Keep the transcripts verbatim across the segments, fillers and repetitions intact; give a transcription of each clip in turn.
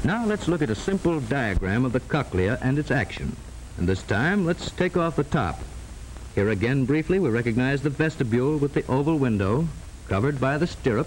Now let's look at a simple diagram of the cochlea and its action. And this time, let's take off the top. Here again, briefly, we recognize the vestibule with the oval window covered by the stirrup.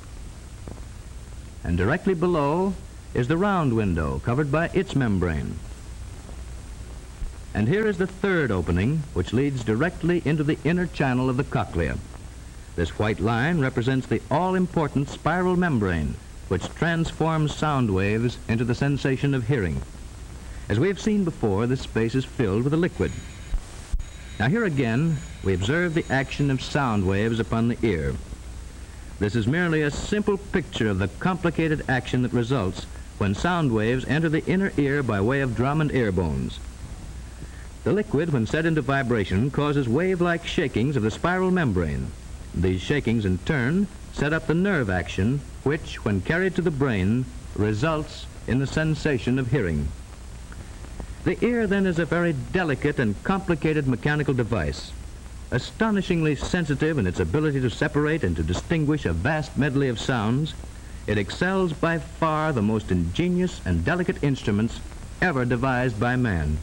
And directly below is the round window covered by its membrane. And here is the third opening, which leads directly into the inner channel of the cochlea. This white line represents the all-important spiral membrane, which transforms sound waves into the sensation of hearing. As we have seen before, this space is filled with a liquid. Now here again, we observe the action of sound waves upon the ear. This is merely a simple picture of the complicated action that results when sound waves enter the inner ear by way of drum and ear bones. The liquid, when set into vibration, causes wave-like shakings of the spiral membrane. These shakings, in turn, set up the nerve action, which, when carried to the brain, results in the sensation of hearing. The ear, then, is a very delicate and complicated mechanical device, astonishingly sensitive in its ability to separate and to distinguish a vast medley of sounds. It excels by far the most ingenious and delicate instruments ever devised by man.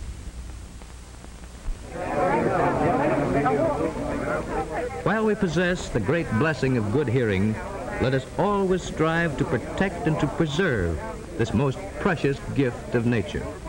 While we possess the great blessing of good hearing, let us always strive to protect and to preserve this most precious gift of nature.